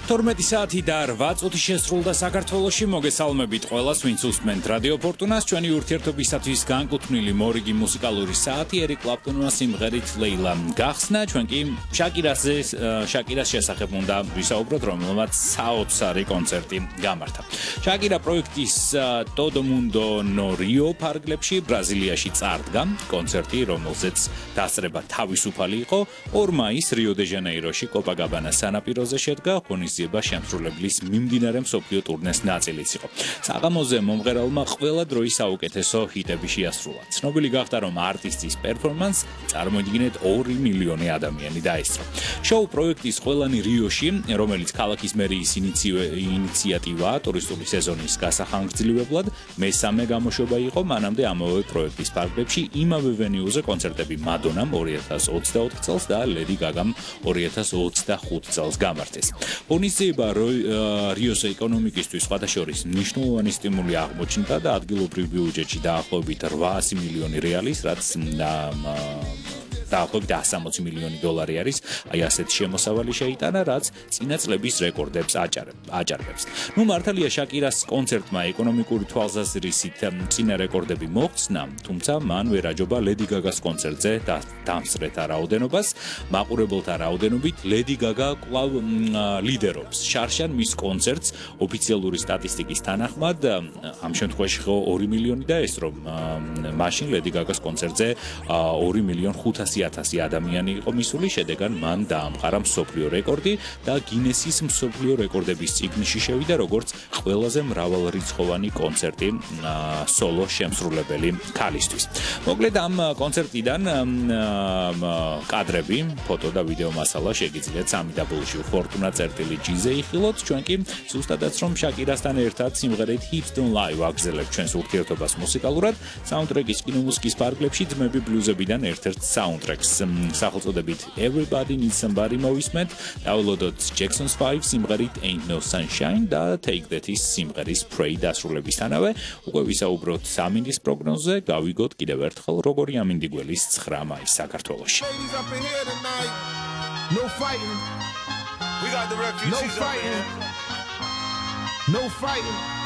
12 საათი და 8 წუთი შესრულდა საქართველოში. მოგესალმებით ყველას, ვინც უსმენთ რადიო ფორტუნას. ჩვენი ურთიერთობისათვის განკუთვნილი მორიგი მუსიკალური საათი ერიკ კლაპტონმა სიმღერით ლეილა გახსნა. ჩვენ კი შაკირას შესახებ უნდა ვისაუბროთ, რომელმაც საოცარი კონცერტი გამართა. შაკირა პროექტის Todo Mundo no Rio ფარგლებში ბრაზილიაში წარდგა კონცერტი, რომელზეც დასწრება თავისუფალი იყო. 2 მაისს რიო-დე-ჟანეიროში კოპაკაბანას სანაპიროზე შედგა. ღონისძიება შემსრულებლის მიმდინარე მსოფლიო ტურნეს ნაწილიც იყო. საღამოზე მომღერალმა ყველა დროის საუკეთესო ჰიტები შეასრულა. ცნობილი გახდა, რომ არტისტის პერფორმანსს წარმოიდგინეთ 2 მილიონი ადამიანი დაესწრო. შოუ პროექტის ყველანი რიოში, რომელიც ქალაქის მერიის ინიციატივაა ტურისტული სეზონის გასახანგრძლივებლად, მესამე გამოშვება იყო. მანამდე ამავე პროექტის ფარგლებში იმავე ვენიუზე კონცერტები მადონამ 2024 წელს და ლედი გაგამ 2025 წელს გამართეს. ღონისძიება რიოს ეკონომიკისთვის სხვადასხვა მნიშვნელოვანი სტიმული აღმოჩნდა და ადგილობრივ ბიუჯეტში დაახლოებით 800 მილიონი რეალის, რაც დაახლოებით 160 მილიონი დოლარი არის. აი ასეთ შემოსავალი შეიტანა, რაც წინა წლების რეკორდებს აჭარბებს. მართალია შაკირას კონცერტმა ეკონომიკური თვალსაზრისით წინა რეკორდები მოხსნა, თუმცა მან ვერ აჯობა ლედი გაგას კონცერტზე დამსწრეთა რაოდენობას. მაყურებელთა რაოდენობით ლედი გაგა კვლავ ლიდერობს. შარშან მის კონცერტს ოფიციალური სტატისტიკის თანახმად ამ შემთხვევაში 2 მილიონი დაესწრო. მაშინ ლედი გაგას კონცერტზე 2.500.000 ადამიანი იყო მისული, შედეგად მან დაამყარა მსოფლიო რეკორდი და გინესის მსოფლიო რეკორდების წიგნში შევიდა როგორც ყველაზე მრავალრიცხოვანი კონცერტი სოლო შემსრულებელი ქალისთვის. მოკლედ ამ კონცერტიდან კადრები, ფოტო და ვიდეო მასალა შეგიძლიათ www.fortuna.gz-ზე იხილოთ. ჩვენ კი ზუსტადაც რომ შაკირასთან ერთად სიმღერით Hips Don't Lie ვაგრძელებთ ჩვენს ურთიერთობას მუსიკალურად. საუნდტრეკის კინომუსიკის ფარგლებში ძმები ბლუზებიდან ერთ-ერთ საუნდტრეკს სახელწოდებით Everybody Needs Somebody მოვისმენთ. დაულოდოთ Jackson's 5 სიმღერით Ain't No Sunshine და Take That-ის სიმღერის Pray დასრულებისთანავე უკვე ვისაუბროთ სამინდის პროგნოზზე. გავიგოთ კიდევ ერთხელ როგორი ამინდი გველის 9 მაისს საქართველოში. No fighting. We got the refugees. No fighting. No fighting.